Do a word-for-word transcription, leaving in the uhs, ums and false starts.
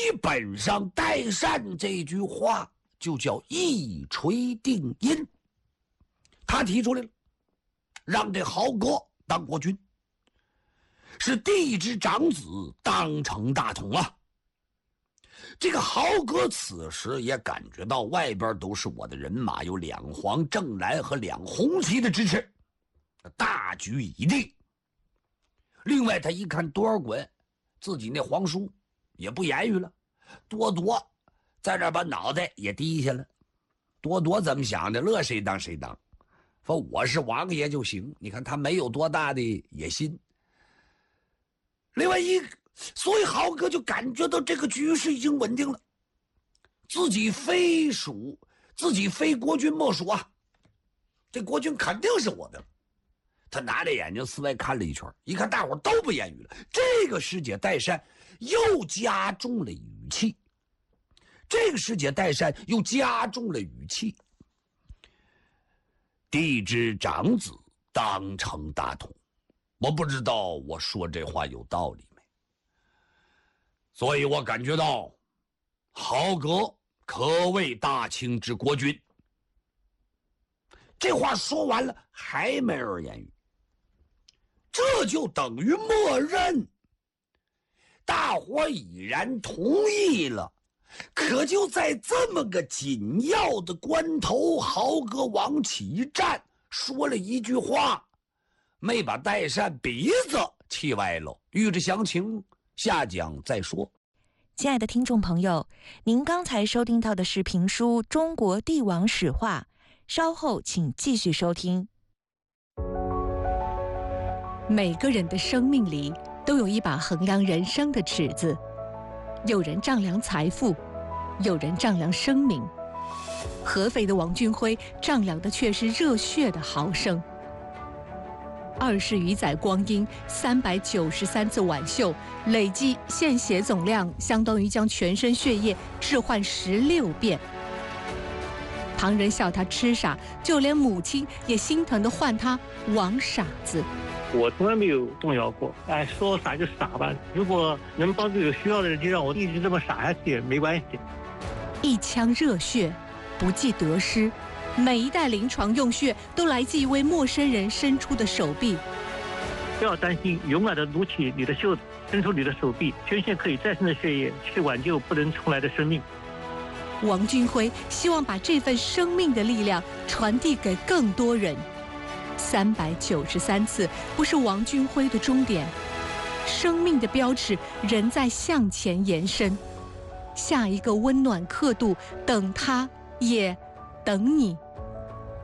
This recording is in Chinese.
本上代善这句话就叫一锤定音。他提出来了，让这豪哥当国君，是帝之长子，当成大统啊。这个豪哥此时也感觉到外边都是我的人马，有两黄正蓝和两红旗的支持，大局已定。另外他一看多尔衮自己那皇叔也不言语了，多铎在这把脑袋也低下了。多铎怎么想的？乐谁当谁当，说我是王爷就行。你看他没有多大的野心。另外一个，所以豪哥就感觉到这个局势已经稳定了，自己非属自己非国君莫属啊，这国君肯定是我的了。他拿着眼睛四外看了一圈，一看大伙都不言语了，这个师姐代善又加重了语气，这个师姐代善又加重了语气。帝之长子，当成大统。我不知道我说这话有道理没，所以我感觉到豪哥可谓大清之国君。这话说完了，还没人言语，这就等于默认，大伙已然同意了。可就在这么个紧要的关头，豪哥往起一站，说了一句话，没把代善鼻子气歪了。欲知详情，下讲再说。 亲爱的听众朋友，您刚才收听到的是评书《中国帝王史话》，稍后请继续收听。 每个人的生命里都有一把衡量人生的尺子，有人丈量财富，有人丈量生命。合肥的王俊辉丈量的却是热血的毫升。二十余载光阴，三百九十三次挽袖，累计献血总量相当于将全身血液置换十六遍。旁人笑他痴傻，就连母亲也心疼地唤他王傻子。 我从来没有动摇过，哎，说傻就傻吧。如果能帮助有需要的人，就让我一直这么傻下去也没关系。 一腔热血，不计得失。每一袋临床用血都来自一位陌生人伸出的手臂。 不要担心，勇敢地撸起你的袖子，伸出你的手臂，捐献可以再生的血液，去挽救不能重来的生命。 王俊辉希望把这份生命的力量传递给更多人。三百九十三次不是王俊辉的终点，生命的标尺仍在向前延伸。下一个温暖刻度，等他，也等你。